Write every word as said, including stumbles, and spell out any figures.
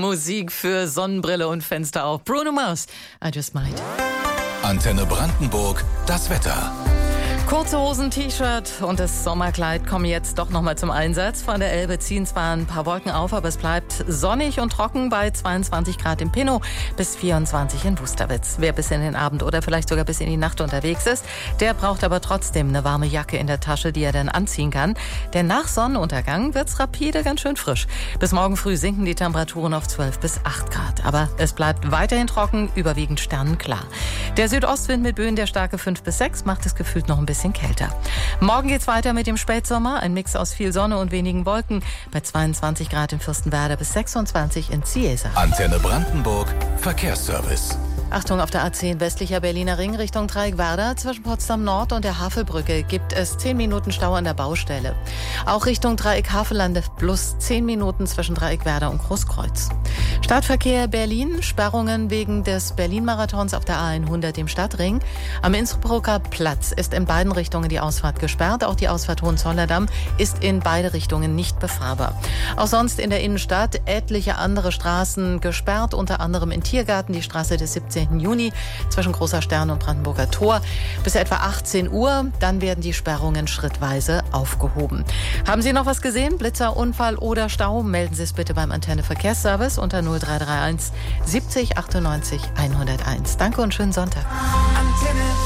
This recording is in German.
Musik für Sonnenbrille und Fenster auf. Bruno Mars, I Just Might. Antenne Brandenburg, das Wetter. Kurze Hosen, T-Shirt und das Sommerkleid kommen jetzt doch nochmal zum Einsatz. Von der Elbe ziehen zwar ein paar Wolken auf, aber es bleibt sonnig und trocken bei zweiundzwanzig Grad in Pinnow bis vierundzwanzig in Wusterwitz. Wer bis in den Abend oder vielleicht sogar bis in die Nacht unterwegs ist, der braucht aber trotzdem eine warme Jacke in der Tasche, die er dann anziehen kann. Denn nach Sonnenuntergang wird's rapide ganz schön frisch. Bis morgen früh sinken die Temperaturen auf zwölf bis acht Grad. Aber es bleibt weiterhin trocken, überwiegend sternenklar. Der Südostwind mit Böen der starke fünf bis sechs macht es gefühlt noch ein bisschen kälter. Morgen geht's weiter mit dem Spätsommer. Ein Mix aus viel Sonne und wenigen Wolken. Bei zweiundzwanzig Grad in Fürstenwerder bis sechsundzwanzig in Ziesa. Antenne Brandenburg, Verkehrsservice. Achtung, auf der A zehn westlicher Berliner Ring Richtung Dreieckwerder zwischen Potsdam Nord und der Havelbrücke gibt es zehn Minuten Stau an der Baustelle. Auch Richtung Dreieck Havelande plus zehn Minuten zwischen Dreieckwerder und Großkreuz. Stadtverkehr Berlin, Sperrungen wegen des Berlin-Marathons auf der A hundert im Stadtring. Am Innsbrucker Platz ist in beiden Richtungen die Ausfahrt gesperrt. Auch die Ausfahrt Hohenzollern-Damm ist in beide Richtungen nicht befahrbar. Auch sonst in der Innenstadt etliche andere Straßen gesperrt, unter anderem in Tiergarten die Straße des siebzehnten Juni zwischen Großer Stern und Brandenburger Tor bis etwa achtzehn Uhr. Dann werden die Sperrungen schrittweise aufgehoben. Haben Sie noch was gesehen? Blitzer, Unfall oder Stau? Melden Sie es bitte beim Antenne Verkehrsservice unter null drei drei eins siebzig achtundneunzig hunderteins. Danke und schönen Sonntag. Antenne